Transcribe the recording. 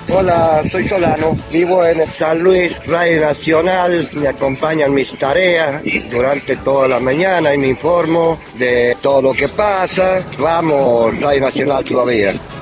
Hola, soy Solano, vivo en San Luis, Radio Nacional, me acompañan mis tareas durante toda la mañana y me informo de todo lo que pasa. Vamos, Radio Nacional todavía.